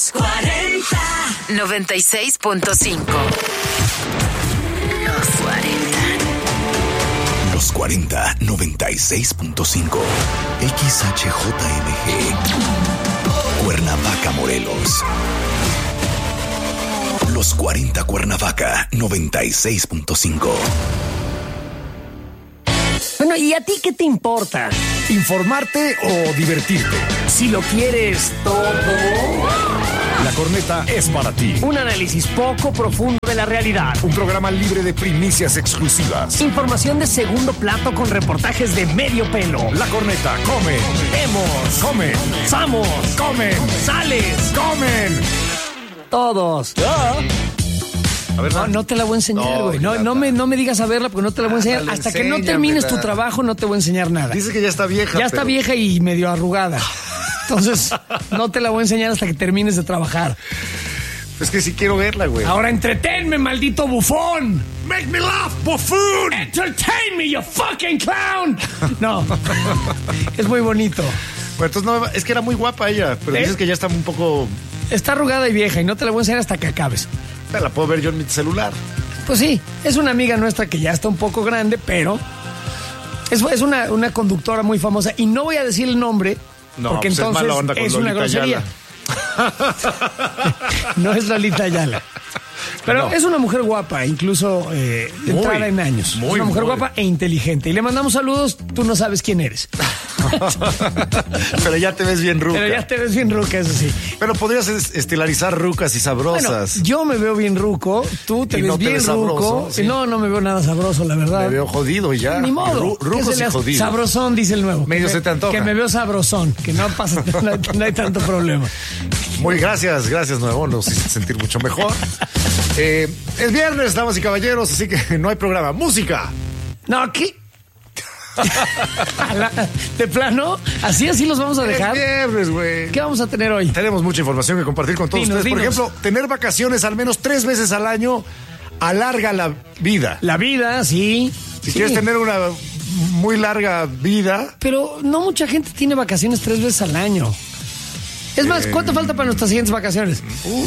Los 40 96.5. Los 40 96.5. XHJMG. Cuernavaca, Morelos. Los 40 Cuernavaca 96.5. Bueno, ¿y a ti qué te importa? ¿Informarte o divertirte? Si lo quieres todo. La Corneta es para ti. Un análisis poco profundo de la realidad. Un programa libre de primicias exclusivas. Información de segundo plato con reportajes de medio pelo. La Corneta come. Vemos. Comen. Somos. Comen. Sales. Comen. Todos. A ver, no te la voy a enseñar, güey. No me digas a verla porque no te la voy a enseñar. Hasta que no termines tu trabajo no te voy a enseñar nada. Dice que ya está vieja. Ya está vieja y medio arrugada. Entonces, no te la voy a enseñar hasta que termines de trabajar. Es que sí quiero verla, güey. Ahora entretenme, maldito bufón. Make me laugh, buffoon. Entertain me, you fucking clown. No, es muy bonito. Bueno, entonces no, es que era muy guapa ella, pero dices que ya está un poco... Está arrugada y vieja y no te la voy a enseñar hasta que acabes. La puedo ver yo en mi celular. Pues sí, es una amiga nuestra que ya está un poco grande, pero es una conductora muy famosa. Y no voy a decir el nombre, porque pues entonces es, mala onda con es Lolita una grosería. No es Lolita Ayala. Pero es una mujer guapa, incluso entrada en años. Es una mujer guapa e inteligente. Y le mandamos saludos, tú no sabes quién eres. Pero ya te ves bien ruca. Pero ya te ves bien ruca, eso sí. Pero podrías estelarizar rucas y sabrosas. Bueno, yo me veo bien ruco, tú te ves bien ruco. Sí. No me veo nada sabroso, la verdad. Me veo jodido y ya. Ni modo. Rucos y jodidos. Sabrosón, dice el nuevo. Medio se te antoja. Que me veo sabrosón, que no pasa, no hay tanto problema. Muy gracias, nuevo. Nos hizo sentir mucho mejor. Es viernes, damas y caballeros, así que no hay programa. ¡Música! No, aquí. De plano, así los vamos a dejar. Es viernes, güey. ¿Qué vamos a tener hoy? Tenemos mucha información que compartir con todos ustedes. Por ejemplo, tener vacaciones al menos 3 veces al año alarga la vida. La vida, sí. Si quieres tener una muy larga vida. Pero no mucha gente tiene vacaciones 3 veces al año. Es más, ¿cuánto falta para nuestras siguientes vacaciones?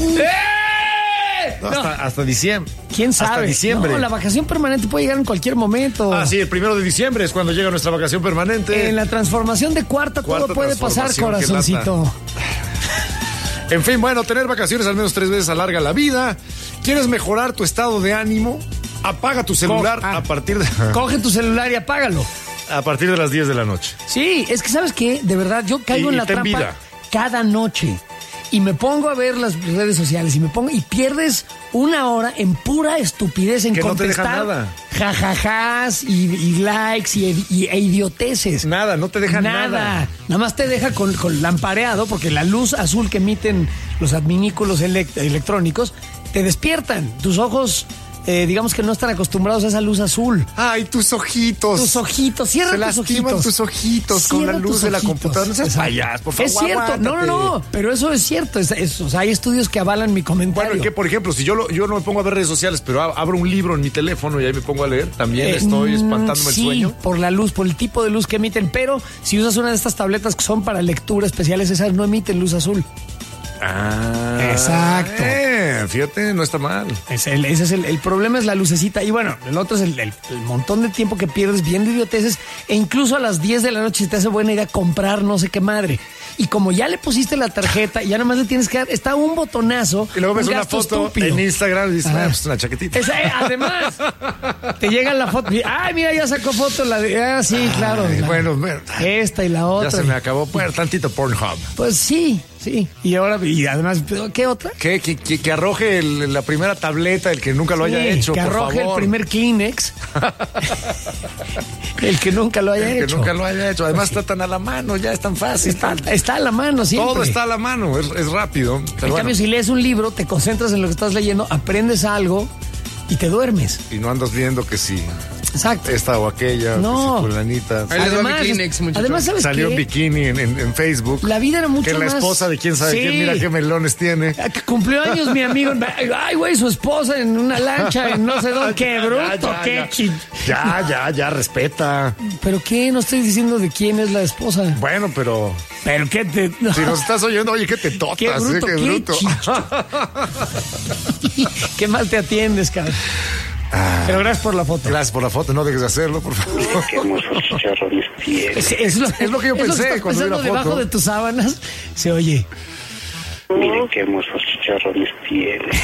No, hasta diciembre. ¿Quién sabe? Hasta diciembre. No, la vacación permanente puede llegar en cualquier momento. Ah, sí, el 1 de diciembre es cuando llega nuestra vacación permanente. En la transformación de cuarta todo puede pasar, corazoncito. En fin, bueno, tener vacaciones al menos 3 veces alarga la vida. ¿Quieres mejorar tu estado de ánimo? Apaga tu celular a partir de... Coge tu celular y apágalo. A partir de las 10 de la noche. Sí, es que ¿sabes qué? De verdad, yo caigo en la trampa vida. Cada noche. Y me pongo a ver las redes sociales y pierdes 1 hora en pura estupidez en que contestar. No te deja nada. Jajajás y likes e idioteces. Nada, no te deja nada. Nada más te deja con lampareado, porque la luz azul que emiten los adminículos electrónicos te despiertan. Tus ojos, digamos que no están acostumbrados a esa luz azul. Ay, tus ojitos. Tus ojitos, cierra tus ojitos. Se lastiman tus ojitos con la luz de la computadora. No seas payaso, por favor. Es cierto, aguántate. no, pero eso es cierto. O sea, hay estudios que avalan mi comentario. Bueno, que por ejemplo, si yo no me pongo a ver redes sociales, pero abro un libro en mi teléfono y ahí me pongo a leer, también estoy espantándome el sueño. Por la luz, por el tipo de luz que emiten, pero si usas una de estas tabletas que son para lectura especiales, esas no emiten luz azul. Ah, exacto. Fíjate, no está mal. Ese es el problema, es la lucecita. Y bueno, el otro es el montón de tiempo que pierdes viendo idioteces. E incluso a las 10 de la noche te hace buena idea comprar no sé qué madre. Y como ya le pusiste la tarjeta, ya nomás le tienes que dar, está un botonazo. Y luego ves una foto estúpido en Instagram y dices, pues una chaquetita. Además, te llega la foto. Ay, mira, ya sacó foto la de. Sí, claro. Bueno, esta y la otra. Ya se me acabó. Bueno, tantito Pornhub. Pues sí. Y además, ¿qué otra? Que arroje la primera tableta, el que nunca lo haya hecho, que arroje el primer Kleenex. El que nunca lo haya hecho. Además está tan a la mano, ya es tan fácil. Está a la mano siempre. Todo está a la mano, es rápido. En cambio, si lees un libro, te concentras en lo que estás leyendo, aprendes algo y te duermes. Y no andas viendo que sí. Exacto. Esta o aquella, no. fulanita. Además, ¿sabes salió qué? en bikini en Facebook. La vida era mucho más... Que la esposa de quién sabe quién, mira qué melones tiene. Que cumplió años mi amigo. Ay, güey, su esposa en una lancha en no sé dónde. ¡Qué bruto! Ya, respeta. ¿Pero qué? No estoy diciendo de quién es la esposa. Bueno, pero... Pero qué te... No. Si nos estás oyendo, oye, qué te totas, Qué bruto, qué qué bruto. Qué mal te atiendes, cabrón. Pero gracias por la foto. Gracias por la foto, no dejes de hacerlo, por favor. Qué hermosos chicharrones tienes. Es lo que yo pensé estás cuando vi la pensando debajo foto. de tus sábanas. Se oye. Miren qué hermosos chicharrones tienes.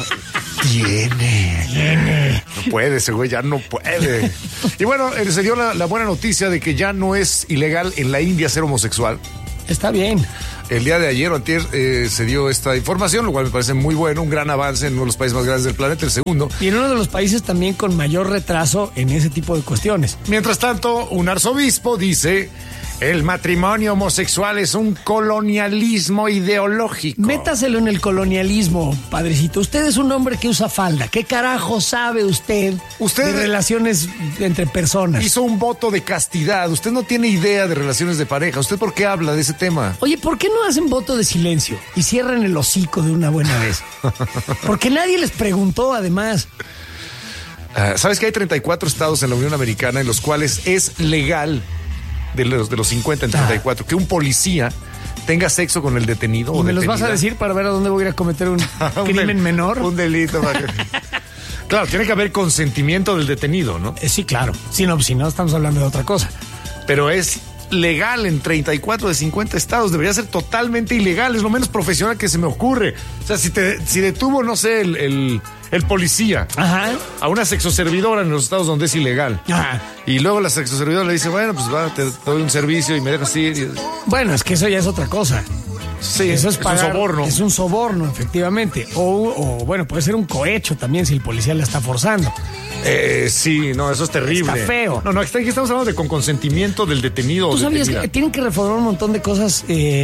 Tiene. No puede, ese güey ya no puede. Y bueno, se dio la buena noticia de que ya no es ilegal en la India ser homosexual. Está bien. El día de ayer o antier se dio esta información, lo cual me parece muy bueno, un gran avance en uno de los países más grandes del planeta, el segundo. Y en uno de los países también con mayor retraso en ese tipo de cuestiones. Mientras tanto, un arzobispo dice: el matrimonio homosexual es un colonialismo ideológico. Métaselo en el colonialismo, padrecito. Usted es un hombre que usa falda. ¿Qué carajo sabe usted de relaciones entre personas? Hizo un voto de castidad. Usted no tiene idea de relaciones de pareja. ¿Usted por qué habla de ese tema? Oye, ¿por qué no hacen voto de silencio y cierran el hocico de una buena vez? Porque nadie les preguntó, además. ¿Sabes que hay 34 estados en la Unión Americana en los cuales es legal, de los 50 en 34, que un policía tenga sexo con el detenido? ¿Y o me los detenida? vas a decir para ver a dónde voy a ir a cometer un crimen menor? Un delito. Claro, tiene que haber consentimiento del detenido, ¿no? Sí, claro. Si no, estamos hablando de otra cosa. Pero es legal en 34 de 50 estados. Debería ser totalmente ilegal. Es lo menos profesional que se me ocurre. O sea, si detuvo, no sé, el policía a una sexoservidora en los estados donde es ilegal. Ajá. Y luego la sexoservidora le dice: bueno, pues va, te doy un servicio y me dejas ir. Bueno, es que eso ya es otra cosa. Sí, eso es pagar, un soborno. Es un soborno, efectivamente. O bueno, puede ser un cohecho también si el policía la está forzando. Sí, no, eso es terrible. Está feo. No, aquí estamos hablando de con consentimiento del detenido. Tú o sabías detenida. que tienen que reformar un montón de cosas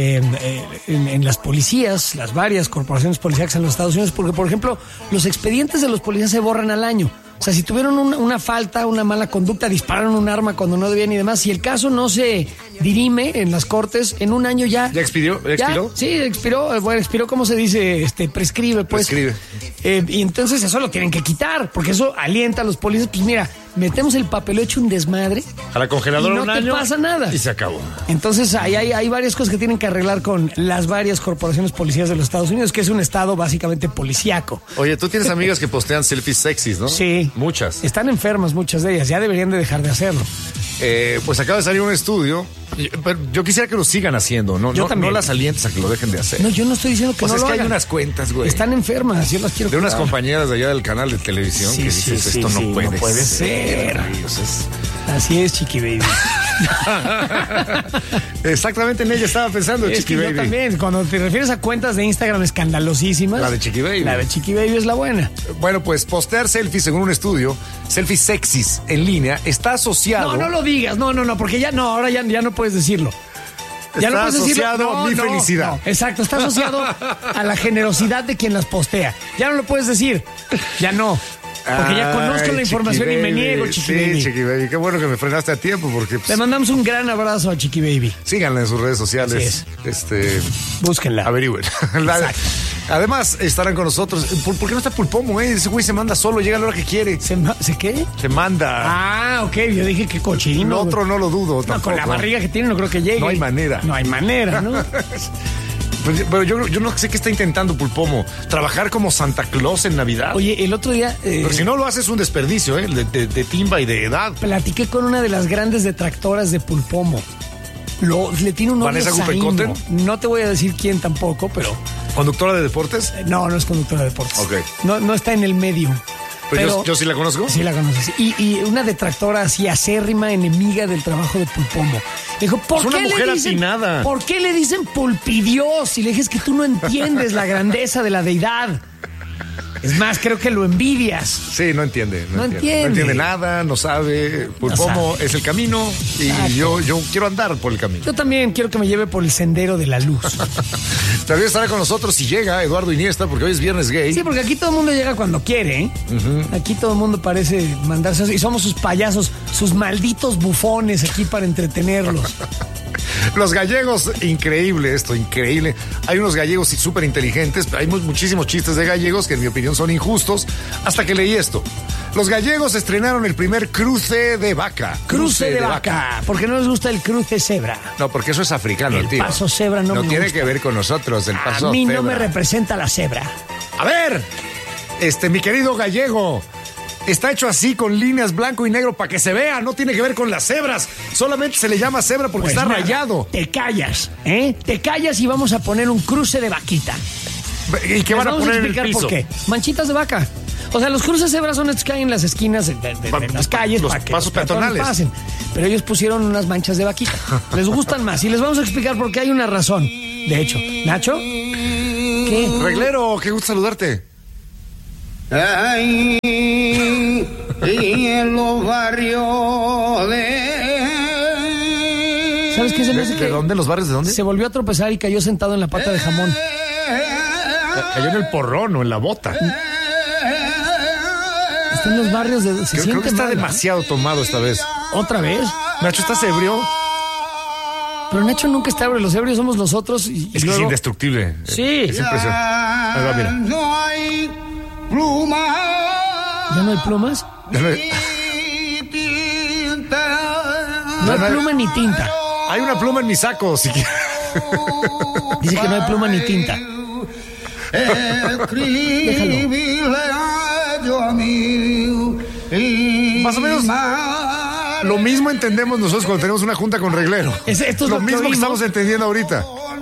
en las policías, las varias corporaciones policíacas en los Estados Unidos, porque, por ejemplo, los expedientes de los policías se borran al año. O sea, si tuvieron una falta, una mala conducta, dispararon un arma cuando no debían y demás, si el caso no se dirime en las cortes, en un año ya... ¿Ya expiró? ¿Expiró? Sí, expiró. Bueno, expiró, ¿cómo se dice? Prescribe, pues. Prescribe. Y entonces eso lo tienen que quitar, porque eso alienta a los policías. Pues mira, metemos el papel hecho un desmadre. A la congeladora y no un te año. pasa nada. Y se acabó. Entonces hay varias cosas que tienen que arreglar con las varias corporaciones policíacas de los Estados Unidos, que es un estado básicamente policíaco. Oye, tú tienes amigas que postean selfies sexys, ¿no? Sí. Muchas. Están enfermas muchas de ellas, ya deberían de dejar de hacerlo. Pues acaba de salir un estudio. Pero yo quisiera que lo sigan haciendo, ¿no? Yo también. No las alientes a que lo dejen de hacer. No, yo no estoy diciendo que Pues no es lo que hay hagan. unas cuentas, güey. Están enfermas, yo las quiero de unas cuidar. compañeras de allá del canal de televisión Sí, que sí, dices, sí, esto sí, no puede no puede ser. ser. güey, o sea, Así es, Chiqui Baby. Exactamente en ella estaba pensando, Es Chiqui que Baby. yo también, cuando te refieres a cuentas de Instagram escandalosísimas. La de Chiqui Baby. La de Chiqui Baby es la buena. Bueno, pues postear selfies, según un estudio, selfies sexys en línea, está asociado. No lo digas, no, porque ahora ya no puedes decirlo. Ya Está no puedes decirlo. asociado a mi felicidad. No, exacto, está asociado a la generosidad de quien las postea. Ya no lo puedes decir. Ya no. Porque ya conozco la información y me niego, Chiqui Baby. Chiqui Baby. Qué bueno que me frenaste a tiempo porque pues, Le mandamos un gran abrazo a Chiqui Baby. síganla en sus redes sociales. Búsquenla. Averigüen. Exacto. Además, estarán con nosotros. ¿Por qué no está Pulpomo, Ese güey se manda solo, llega a la hora que quiere. ¿Se qué? Se manda. Ah, ok, yo dije que cochino. Otro no lo dudo. No, tampoco. con la barriga que tiene no creo que llegue. No hay manera. No hay manera, ¿no? Pero yo no sé qué está intentando Pulpomo. ¿Trabajar como Santa Claus en Navidad? Oye, el otro día... Pero si no lo haces es un desperdicio, de timba y de edad. platiqué con una de las grandes detractoras de Pulpomo. Le tiene un odio ¿Vanessa saíno. Gupecotten? No te voy a decir quién tampoco, pero... ¿Conductora de deportes? No es conductora de deportes. Ok. No está en el medio. Pero yo sí la conozco. Sí la conoces. Y una detractora así acérrima, enemiga del trabajo de Pulpomo. Dijo, Es una mujer atinada. ¿por qué le dicen Pulpidios? Y le dije, es que tú no entiendes la grandeza de la deidad. Es más, creo que lo envidias. Sí, no entiende. No entiende. No entiende nada, no sabe. Pulpomo es el camino y yo quiero andar por el camino. Yo también quiero que me lleve por el sendero de la luz. También estará con nosotros si llega Eduardo Iniesta, porque hoy es viernes gay. Sí, porque aquí todo el mundo llega cuando quiere, ¿eh? Aquí todo el mundo parece mandarse... Y somos sus payasos, sus malditos bufones aquí para entretenerlos. Los gallegos, increíble esto, increíble. Hay unos gallegos súper inteligentes, hay muchísimos chistes de gallegos que en mi opinión son injustos, hasta que leí esto. Los gallegos estrenaron el primer cruce de vaca. Cruce de vaca. ¿Por qué no les gusta el cruce cebra? No, porque eso es africano, el tío. El paso cebra no me tiene gusta. que ver con nosotros, el paso A mí cebra. no me representa la cebra. A ver, mi querido gallego, está hecho así con líneas blanco y negro para que se vea, no tiene que ver con las cebras, solamente se le llama cebra porque Pues está nada, rayado. Te callas, ¿eh? Te callas y vamos a poner un cruce de vaquita. ¿Y qué van a poner en el piso? ¿Por qué? Manchitas de vaca. O sea, los cruces cebras son estos que hay en las esquinas de las calles los para que pasos peatonales pasen. Pero ellos pusieron unas manchas de vaquita. Les gustan más y les vamos a explicar por qué hay una razón. De hecho, Nacho, ¿qué? Reglero, qué gusto saludarte. Ay, y en los barrios de... ¿Sabes qué se me hace ¿De que dónde? ¿Los barrios de dónde? se volvió a tropezar y cayó sentado en la pata de jamón? Cayó en el porrón o en la bota. Está en los barrios de... Creo que está mal, ¿no? demasiado tomado esta vez. ¿Otra vez? Nacho, ¿estás ebrio? Pero Nacho nunca está ebrio. Los ebrios somos nosotros y Es que es luego... indestructible. Sí. Es impresionante. Ahí va, mira. No hay pluma. ¿Ya no hay plumas? No hay pluma ni tinta. Hay una pluma en mi saco, si quieres. Dice que no hay pluma ni tinta. Más o menos lo mismo entendemos nosotros cuando tenemos una junta con Reglero. Esto es lo lo que mismo que oímos. estamos entendiendo ahorita.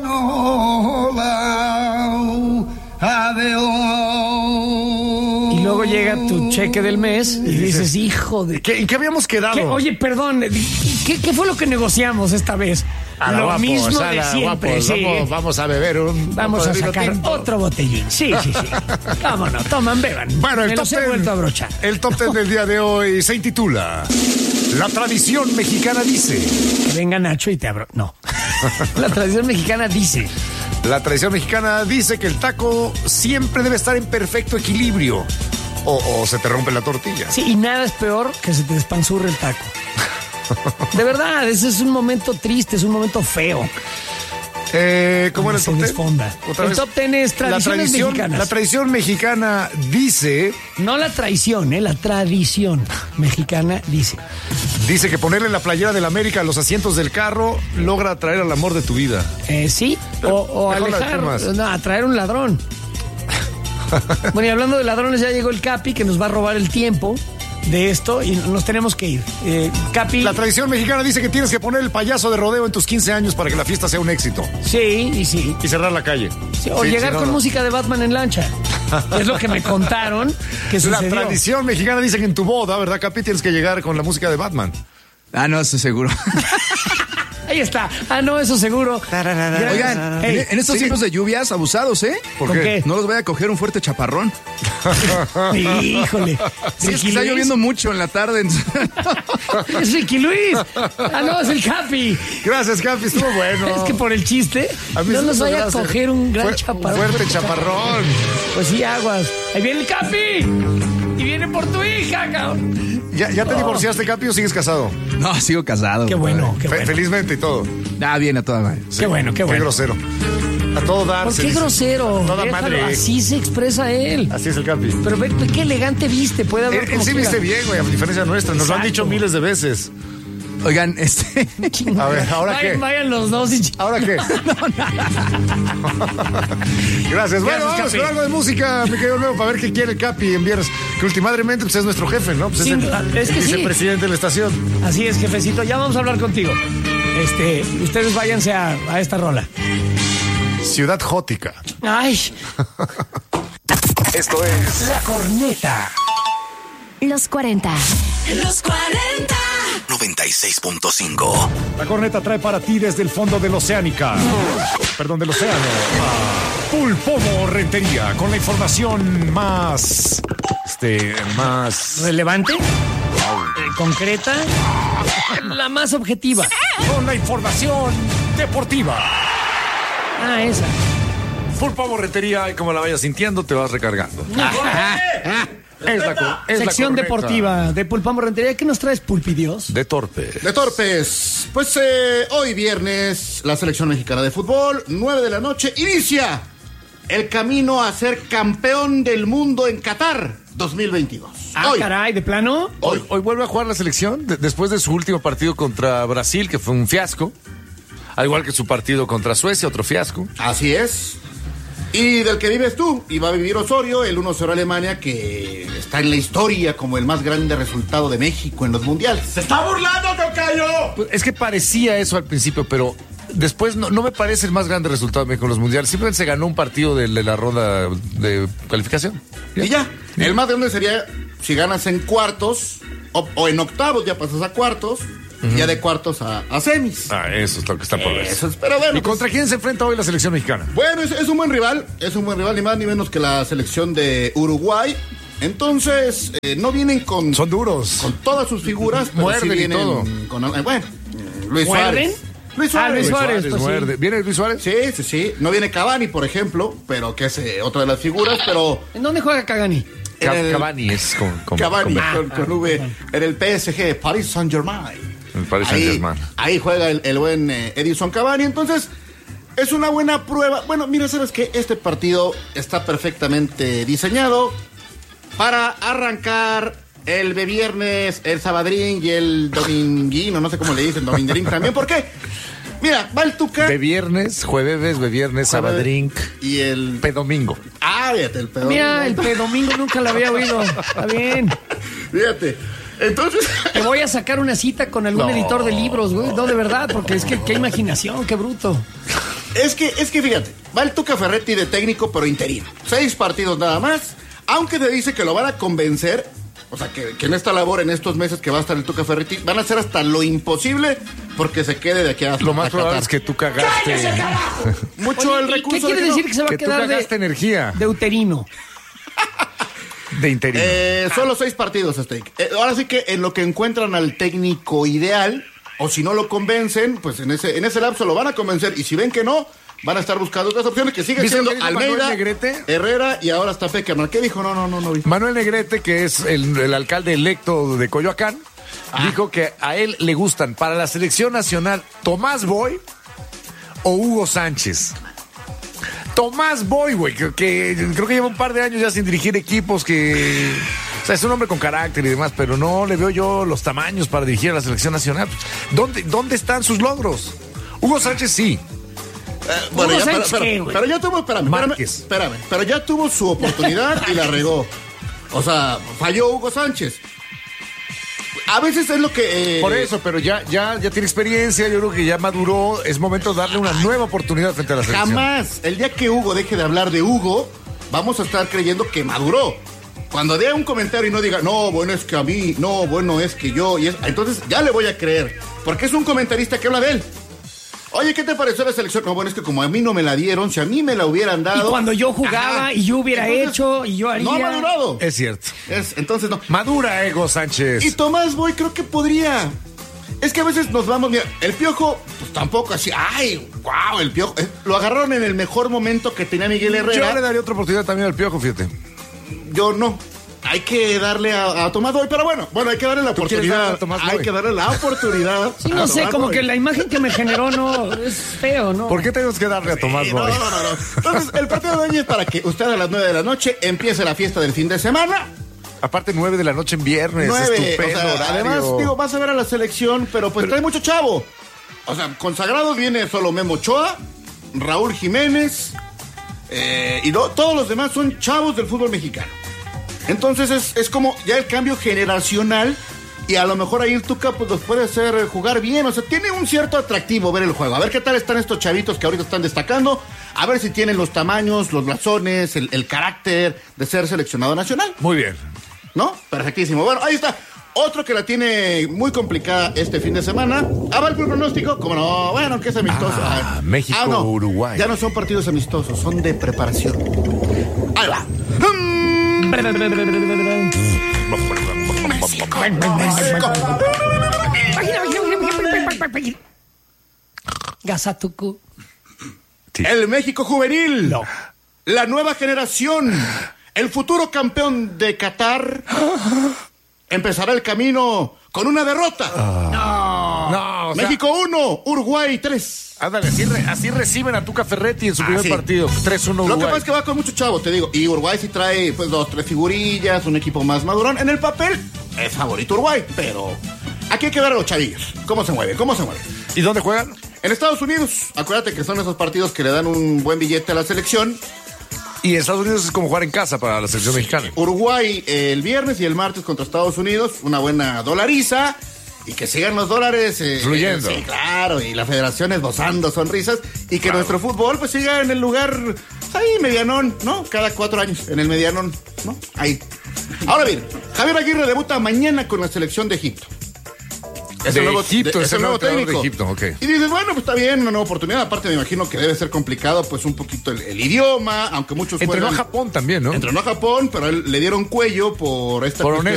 Y luego llega tu cheque del mes y dices, hijo de... ¿En qué habíamos quedado? ¿Qué? Oye, perdón, ¿qué fue lo que negociamos esta vez? A la Lo guapos, mismo a de la siempre, guapos. sí. Vamos a beber Vamos a vino sacar tinto. otro botellín. Sí. Vámonos, toman, beban. Bueno, Me los he vuelto a abrochar. El top 10 del día de hoy se intitula La tradición mexicana dice. Que venga Nacho y te abro... No. La tradición mexicana dice... La tradición mexicana dice que el taco siempre debe estar en perfecto equilibrio. O se te rompe la tortilla. Sí, y nada es peor que se te despanzurre el taco. De verdad, ese es un momento triste, es un momento feo. ¿Cómo era el Se top 10? desfonda. Otra El vez. top 10 es tradiciones mexicanas. La tradición mexicana dice No la traición, la tradición mexicana dice. que ponerle la playera del América a los asientos del carro logra atraer al amor de tu vida. Sí, o Mejor la alejar, Pumas. no, atraer un ladrón. Bueno, y hablando de ladrones, ya llegó el Capi que nos va a robar el tiempo de esto y nos tenemos que ir. Capi. La tradición mexicana dice que tienes que poner el payaso de rodeo en tus 15 años para que la fiesta sea un éxito. Sí, y sí. Y cerrar la calle. Sí, o Sí, llegar sí, no, con no. música de Batman en lancha. Es lo que me contaron que La sucedió. tradición mexicana dice que en tu boda, ¿verdad, Capi? Tienes que llegar con la música de Batman. Ah, no, estoy seguro. Ahí está. Ah, no, eso seguro. Oigan, Hey, en estos tiempos de lluvias abusados, ¿eh? ¿Por ¿Con qué? qué? No los vaya a coger un fuerte chaparrón. Híjole. Sí, es que Ricky está Luis. lloviendo mucho en la tarde. Es Ricky Luis. Ah, no, es el Capi. Gracias, Capi, estuvo bueno. Es que por el chiste A mí no sí nos me vaya a gracia. coger un gran chaparrón. Fuerte chaparrón. Pues sí, aguas. Ahí viene el Capi. Y viene por tu hija, cabrón. ¿Ya te divorciaste, Capi, o sigues casado? No, sigo casado. Qué bueno, qué bueno. Felizmente y todo. Ah, bien, a toda madre. Qué bueno, qué Qué bueno. grosero. A todo dar. ¿Por se qué dice. grosero? A toda Déjalo, madre. así se expresa él. Así es el Capi. Pero ve qué elegante viste, puede hablar Él como sí quiera. viste bien, güey, a diferencia nuestra. Nos lo han Exacto. dicho miles de veces. Oigan, A ver, ¿ahora qué? Vayan los dos y... ¿Ahora qué? Gracias. Bueno, vamos Capi. con algo de música, mi querido Leo, para ver qué quiere el Capi en viernes. Que últimamente pues, es nuestro jefe, ¿no? Pues Sin es duda, es que el sí. vicepresidente de la estación. Así es, jefecito. Ya vamos a hablar contigo. Ustedes váyanse a esta rola. Ciudad Jótica. Ay, Esto es la corneta. Los 40. Los 40. 96.5. La corneta trae para ti desde el fondo del Oceánica. Perdón, del océano. A Pulpomo Rentería, con la información más... más... ¿Relevante? ¿Concreta? La más objetiva. Con la información deportiva. Ah, esa. Pulpomo Rentería, y como la vayas sintiendo, te vas recargando. Sección deportiva de Pulpamos Rentería. ¿Qué nos traes, Pulpidios? De torpes. De torpes. Pues hoy viernes, la selección mexicana de fútbol, 9 de la noche, inicia el camino a ser campeón del mundo en Qatar 2022. Hoy. Caray, ¿de plano? Hoy vuelve a jugar la selección después de su último partido contra Brasil, que fue un fiasco. Al igual que su partido contra Suecia, otro fiasco. Así es. Y del que vives tú, y va a vivir Osorio, el 1-0 Alemania, que está en la historia como el más grande resultado de México en los mundiales. ¡Se está burlando, tocayo! Pues es que parecía eso al principio, pero después no me parece el más grande resultado de México en los mundiales. Simplemente se ganó un partido de la ronda de calificación. Y ya. El más grande sería si ganas en cuartos, o en octavos ya pasas a cuartos. Ya de cuartos a semis. Eso es lo que está por ver. Pero bueno. ¿Y contra quién se enfrenta hoy la selección mexicana? Bueno, es un buen rival. Es un buen rival, ni más ni menos que la selección de Uruguay. Entonces, no vienen con... Son duros. Con todas sus figuras. Pero muerden sí vienen y todo. Bueno, Luis Suárez. Luis Suárez, pues muerde. sí. ¿Viene Luis Suárez? Sí. No viene Cavani, por ejemplo, pero que es otra de las figuras, pero... ¿En dónde juega Cavani? Cavani es con V. En el PSG, Paris Saint-Germain. El Paris Saint-Germain. Ahí juega el buen Edison Cavani. Entonces, es una buena prueba. Bueno, mira, ¿sabes qué? Este partido está perfectamente diseñado para arrancar el de viernes, el sabadrín y el dominguino. No sé cómo le dicen, dominguín también. ¿Por qué? Mira, va el Tuca. De viernes, jueves, sabadrín. Y el pedomingo. Fíjate, el pedomingo. Mira, el pedomingo nunca lo había oído. Está bien. Fíjate. Entonces... Te voy a sacar una cita con algún editor de libros, güey. No, de verdad, porque es que qué imaginación, qué bruto. Es que fíjate, va el Tuca Ferretti de técnico, pero interino. 6 partidos nada más, aunque te dice que lo van a convencer, o sea, que en esta labor, en estos meses que va a estar el Tuca Ferretti, van a hacer hasta lo imposible porque se quede de aquí hasta lo más probable es que Tuca gaste mucho el recurso. ¿Qué quiere decir que se va a quedar de energía? De uterino. De interino. Solo 6 partidos, Steak. Ahora sí que en lo que encuentran al técnico ideal, o si no lo convencen, pues en ese lapso lo van a convencer. Y si ven que no, van a estar buscando otras opciones, que sigue siendo Almeida, Herrera y ahora está Peckerman. ¿Qué dijo? No vi. Manuel Negrete, que es el alcalde electo de Coyoacán, dijo que a él le gustan para la selección nacional Tomás Boy o Hugo Sánchez. Tomás Boy, güey, que creo que lleva un par de años ya sin dirigir equipos, que... O sea, es un hombre con carácter y demás, pero no le veo yo los tamaños para dirigir a la selección nacional. ¿Dónde están sus logros? Hugo Sánchez sí. Bueno, ya, pero ya tuvo... Espérame. Pero ya tuvo su oportunidad y la regó. O sea, falló Hugo Sánchez. A veces es lo que... Por eso, pero ya tiene experiencia, yo creo que ya maduró, es momento de darle una nueva oportunidad frente a la selección. Jamás. El día que Hugo deje de hablar de Hugo, vamos a estar creyendo que maduró. Cuando dé un comentario y no diga, no, bueno, es que a mí, no, bueno, es que yo, entonces ya le voy a creer, porque es un comentarista que habla de él. Oye, ¿qué te pareció la selección? No, bueno, es que como a mí no me la dieron, si a mí me la hubieran dado... Y cuando yo jugaba y yo hubiera hecho y yo haría... No ha madurado. Es cierto. Entonces no. Madura, Hugo Sánchez. Y Tomás Boy creo que podría. Es que a veces nos vamos, mira, el Piojo, pues tampoco así, ay, wow, el Piojo. Lo agarraron en el mejor momento que tenía Miguel Herrera. Yo le daría otra oportunidad también al Piojo, fíjate. Yo no. Hay que darle a Tomás Boy, pero bueno, hay que darle la oportunidad. Hay que darle la oportunidad. Sí, no sé, como que la imagen que me generó no es feo, ¿no? ¿Por qué tenemos que darle a Tomás Boy? No. Entonces, el partido de hoy es para que usted a las 9 de la noche empiece la fiesta del fin de semana. Aparte 9 de la noche en viernes, 9, estupendo horario. Además, vas a ver a la selección, pero trae mucho chavo. O sea, consagrados viene solo Memo Ochoa, Raúl Jiménez, y todos los demás son chavos del fútbol mexicano. Entonces es como ya el cambio generacional, y a lo mejor ahí el Tuca pues los puede hacer jugar bien. O sea, tiene un cierto atractivo ver el juego. A ver qué tal están estos chavitos que ahorita están destacando. A ver si tienen los tamaños, los blasones, el carácter de ser seleccionado nacional. Muy bien. ¿No? Perfectísimo. Bueno, ahí está. Otro que la tiene muy complicada este fin de semana. ¿Va el pronóstico? ¿Cómo no? Bueno, que es amistoso. México, no. Uruguay. Ya no son partidos amistosos, son de preparación. Ahí va. Gazatucu. El México juvenil. No. La nueva generación. El futuro campeón de Qatar empezará el camino con una derrota. No, o sea, México 1, Uruguay 3. Ándale, así reciben a Tuca Ferretti en su primer partido. 3-1 Uruguay. Lo que pasa es que va con mucho chavo, te digo. Y Uruguay sí trae pues 2, 3 figurillas, un equipo más madurón. En el papel es favorito Uruguay, pero aquí hay que ver a los chavillos. ¿Cómo se mueve? ¿Y dónde juegan? En Estados Unidos. Acuérdate que son esos partidos que le dan un buen billete a la selección. Y en Estados Unidos es como jugar en casa para la selección mexicana. Uruguay el viernes y el martes contra Estados Unidos. Una buena dolariza. Y que sigan los dólares fluyendo. Sí, claro, y la federación esbozando sonrisas. Y que nuestro fútbol pues siga en el lugar ahí, medianón, ¿no? Cada 4 años, en el medianón, ¿no? Ahí. Ahora bien, Javier Aguirre debuta mañana con la selección de Egipto. Es el nuevo técnico de Egipto, ok. Y dices, bueno, pues está bien, una nueva oportunidad. Aparte me imagino que debe ser complicado, pues un poquito el idioma, aunque muchos entrenó a Japón también, ¿no? Entrenó a Japón, pero a él le dieron cuello por esta cuestión